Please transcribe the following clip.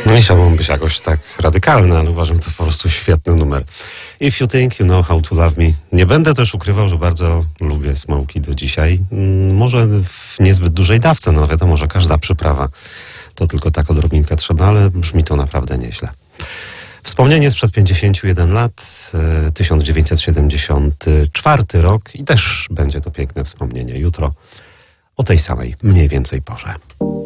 Nie chciałbym być jakoś tak radykalny, ale uważam, to po prostu świetny numer. If you think you know how to love me. Nie będę też ukrywał, że bardzo lubię Smokey do dzisiaj. Może w niezbyt dużej dawce, no wiadomo, że każda przyprawa to tylko tak odrobinkę trzeba, ale brzmi to naprawdę nieźle. Wspomnienie sprzed 51 lat, 1974 rok i też będzie to piękne wspomnienie jutro o tej samej mniej więcej porze.